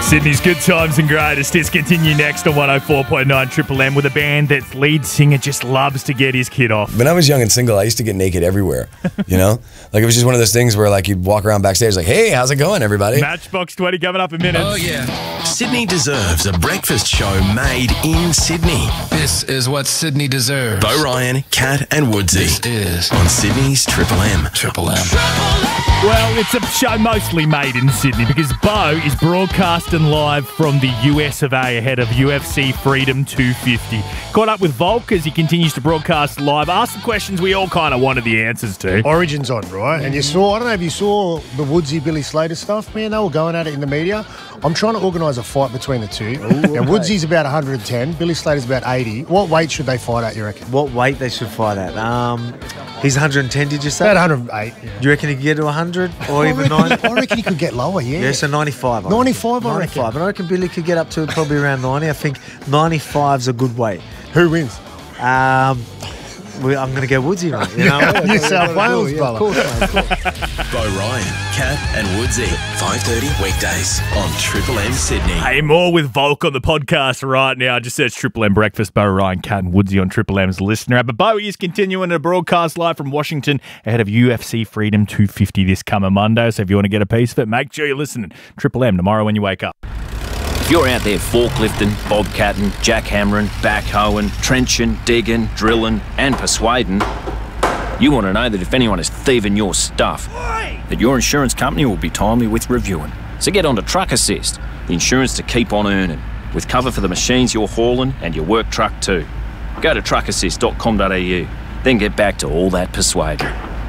Sydney's good times and greatest is continue next on 104.9 Triple M with a band that lead singer just loves to get his kid off. When I was young and single, I used to get naked everywhere, you know? Like, it was just one of those things where, like, you'd walk around backstage like, hey, how's it going, everybody? Matchbox 20 coming up in minutes. Oh, yeah. Sydney deserves a breakfast show made in Sydney. This is what Sydney deserves. Bo Ryan, Kat and Woodsy. This is on Sydney's Triple M. Triple M. Well, it's a show mostly made in Sydney because Bo is broadcasting live from the US of A ahead of UFC Freedom 250. Caught up with Volk as he continues to broadcast live. Ask the questions we all kind of wanted the answers to. Origin's on, right? And you saw, I don't know if you saw the Woodsy Billy Slater stuff, man. They were going at it in the media. I'm trying to organise a fight between the two. Now, Woodsy's about 110, Billy Slater's about 80. What weight should they fight at, you reckon? What weight they should fight at? He's 110, did you say? About 108. Yeah. Do you reckon he could get to 100 or even 90? I reckon he could get lower, yeah. Yeah, so 95. 95, I reckon. 95. And I reckon Billy could get up to probably around 90. I think 95's a good weight. Who wins? I'm going to go Woodsy, mate. You know? New South Wales, brother. Of course, mate. Of course. Bo Ryan, Kat and Woodsy. 5:30 weekdays on Triple M Sydney. Hey, more with Volk on the podcast right now. Just search Triple M Breakfast, Bo Ryan, Kat and Woodsy on Triple M's listener app. But Bo is continuing to broadcast live from Washington ahead of UFC Freedom 250 this coming Monday. So if you want to get a piece of it, make sure you're listening. Triple M tomorrow when you wake up. If you're out there forklifting, bobcatting, jackhammering, backhoeing, trenching, digging, drilling and persuading, you want to know that if anyone is thieving your stuff, that your insurance company will be timely with reviewing. So get on to Truck Assist, the insurance to keep on earning, with cover for the machines you're hauling and your work truck too. Go to truckassist.com.au, then get back to all that persuading.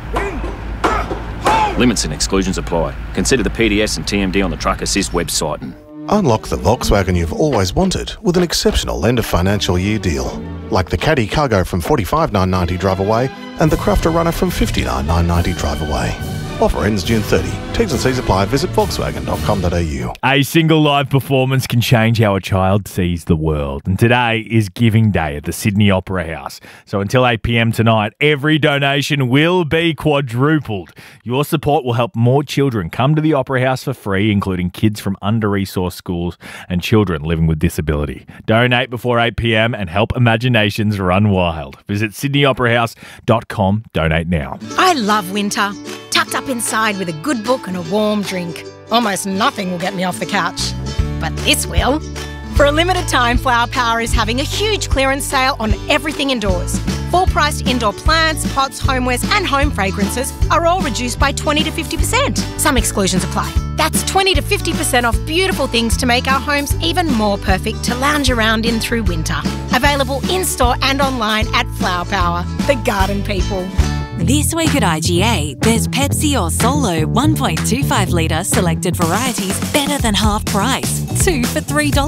Limits and exclusions apply. Consider the PDS and TMD on the Truck Assist website. Unlock the Volkswagen you've always wanted with an exceptional end of financial year deal. Like the Caddy Cargo from $45,990 drive away and the Crafter Runner from $59,990 drive away. Offer ends June 30. T's and C's apply. Visit Volkswagen.com.au. A single live performance can change how a child sees the world. And today is Giving Day at the Sydney Opera House. So until 8 p.m. tonight, every donation will be quadrupled. Your support will help more children come to the Opera House for free, including kids from under-resourced schools and children living with disability. Donate before 8 p.m. and help imaginations run wild. Visit sydneyoperahouse.com. Donate now. I love winter. Tucked up inside with a good book and a warm drink. Almost nothing will get me off the couch. But this will. For a limited time, Flower Power is having a huge clearance sale on everything indoors. Full-priced indoor plants, pots, homewares and home fragrances are all reduced by 20 to 50%. Some exclusions apply. That's 20 to 50% off beautiful things to make our homes even more perfect to lounge around in through winter. Available in-store and online at Flower Power, the garden people. This week at IGA, there's Pepsi or Solo 1.25 litre selected varieties better than half price. 2 for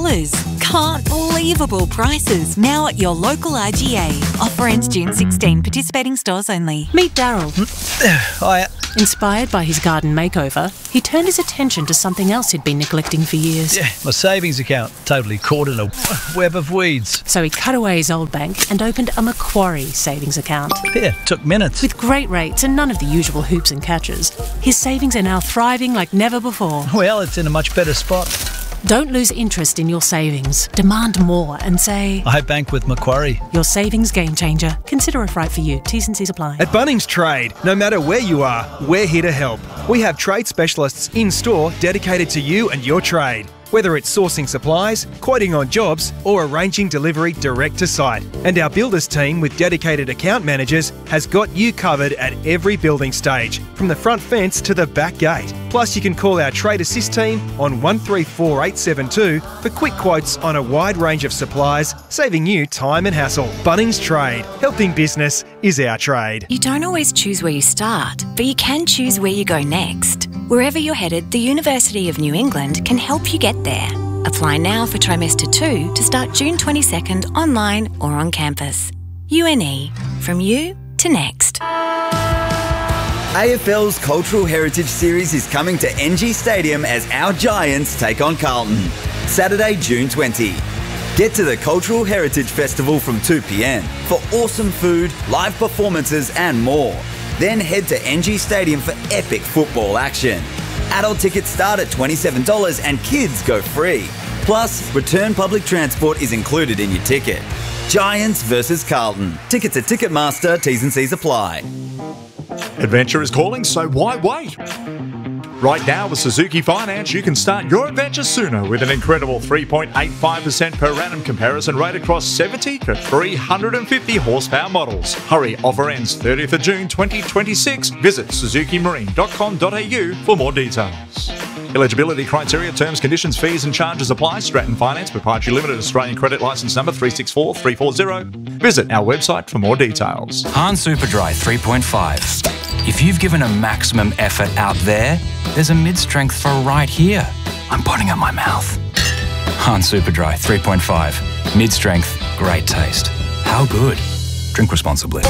$3. Can't believable prices now at your local IGA. Offer ends June 16. Participating stores only. Meet Daryl. Hiya. Inspired by his garden makeover, he turned his attention to something else he'd been neglecting for years. Yeah, my savings account. Totally caught in a web of weeds. So he cut away his old bank and opened a Macquarie savings account. Yeah, took minutes. With great rates and none of the usual hoops and catches, his savings are now thriving like never before. Well, it's in a much better spot. Don't lose interest in your savings. Demand more and say, I bank with Macquarie. Your savings game changer. Consider if right for you. T's and C's apply. At Bunnings Trade, no matter where you are, we're here to help. We have trade specialists in store dedicated to you and your trade. Whether it's sourcing supplies, quoting on jobs, or arranging delivery direct to site. And our builders team with dedicated account managers has got you covered at every building stage, from the front fence to the back gate. Plus, you can call our Trade Assist team on 134872 for quick quotes on a wide range of supplies, saving you time and hassle. Bunnings Trade. Helping business is our trade. You don't always choose where you start, but you can choose where you go next. Wherever you're headed, the University of New England can help you get there. Apply now for trimester 2 to start June 22nd online or on campus. UNE, from you to next. AFL's Cultural Heritage Series is coming to NG Stadium as our Giants take on Carlton. Saturday, June 20. Get to the Cultural Heritage Festival from 2 p.m. for awesome food, live performances and more. Then head to NG Stadium for epic football action. Adult tickets start at $27 and kids go free. Plus, return public transport is included in your ticket. Giants versus Carlton. Tickets at Ticketmaster, T's and C's apply. Adventure is calling, so why wait? Right now with Suzuki Finance, you can start your adventure sooner with an incredible 3.85% per annum comparison rate across 70 to 350 horsepower models. Hurry, offer ends 30th of June 2026. Visit suzukimarine.com.au for more details. Eligibility criteria, terms, conditions, fees and charges apply. Stratton Finance, Proprietary Limited, Australian Credit Licence Number 364340. Visit our website for more details. Han Superdry 3.5. If you've given a maximum effort out there, there's a mid-strength for right here. I'm putting up my mouth. Han Superdry 3.5. Mid-strength, great taste. How good? Drink responsibly.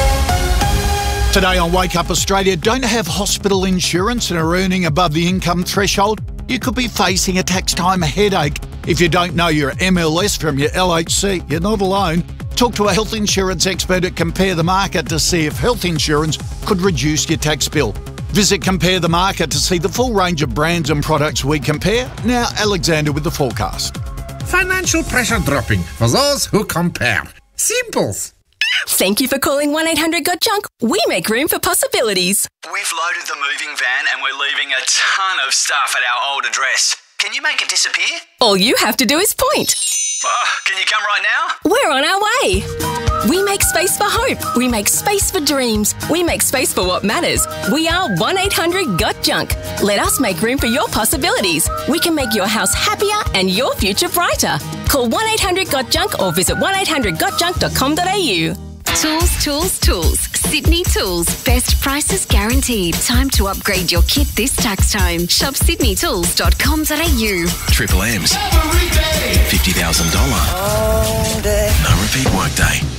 Today on Wake Up Australia, don't have hospital insurance and are earning above the income threshold? You could be facing a tax time headache. If you don't know your MLS from your LHC, you're not alone. Talk to a health insurance expert at Compare the Market to see if health insurance could reduce your tax bill. Visit Compare the Market to see the full range of brands and products we compare. Now, Alexander with the forecast. Financial pressure dropping for those who compare. Simples. Thank you for calling 1-800-GOT-JUNK. We make room for possibilities. We've loaded the moving van and we're leaving a ton of stuff at our old address. Can you make it disappear? All you have to do is point. Can you come right now? We're on our way. We make space for hope. We make space for dreams. We make space for what matters. We are 1-800-GOT-JUNK. Let us make room for your possibilities. We can make your house happier and your future brighter. Call 1-800-GOT-JUNK or visit 1-800-GOTJUNK.com.au. Tools, tools, tools. Sydney Tools. Best prices guaranteed. Time to upgrade your kit this tax time. Shop sydneytools.com.au. Triple M's. $50,000. No repeat workday.